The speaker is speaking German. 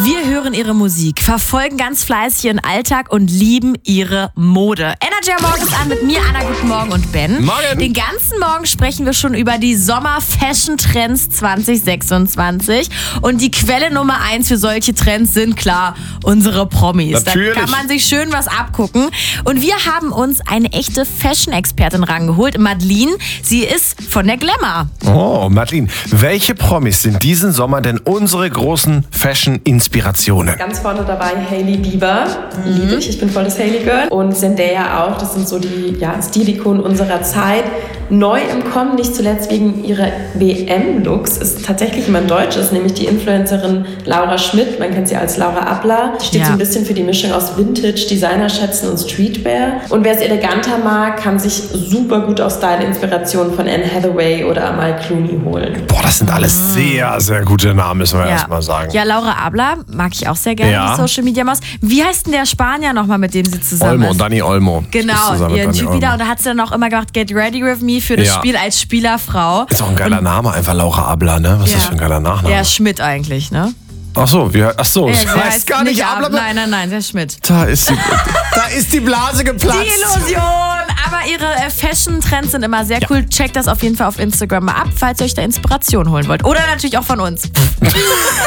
Wir hören ihre Musik, verfolgen ganz fleißig ihren Alltag und lieben ihre Mode. Energy am Morgen ist an mit mir, Anna, guten Morgen und Ben. Morgen. Den ganzen Morgen sprechen wir schon über die Sommer-Fashion-Trends 2026. Und die Quelle Nummer 1 für solche Trends sind klar unsere Promis. Natürlich. Da kann man sich schön was abgucken. Und wir haben uns eine echte Fashion-Expertin rangeholt, Madeline. Sie ist von der Glamour. Oh, Madeline, welche Promis sind diesen Sommer denn unsere großen Fashion-Inspirationen? Ganz vorne dabei Hailey Bieber, liebe ich bin voll das Hailey-Girl. Und Zendaya auch, das sind so die Stilikonen unserer Zeit. Neu im Kommen, nicht zuletzt wegen ihrer WM-Looks, ist tatsächlich jemand Deutsches, nämlich die Influencerin Laura Schmidt. Man kennt sie als Laura Abler. Die steht so ein bisschen für die Mischung aus Vintage, Designerschätzen und Streetwear. Und wer es eleganter mag, kann sich super gut auch Style-Inspirationen von Anne Hathaway oder Amal Clooney holen. Boah, das sind alles sehr, sehr gute Namen, müssen wir erstmal sagen. Ja, Laura Abler mag ich auch sehr gerne, die Social Media Maus. Wie heißt denn der Spanier nochmal, mit dem sie zusammen ist? Dani Olmo. Genau, ihren Typ wieder. Und da hat sie dann auch immer gemacht, Get Ready With Me für das Spiel als Spielerfrau. Ist auch ein geiler Name, einfach Laura Abler, ne? Was ist das für ein geiler Nachname? Ja, Schmidt eigentlich, ne? Ach so, das heißt gar nicht Abler. Nein, der Schmidt. Da ist die Blase geplatzt. Die Illusion! Aber ihre Fashion-Trends sind immer sehr cool. Checkt das auf jeden Fall auf Instagram mal ab, falls ihr euch da Inspiration holen wollt. Oder natürlich auch von uns.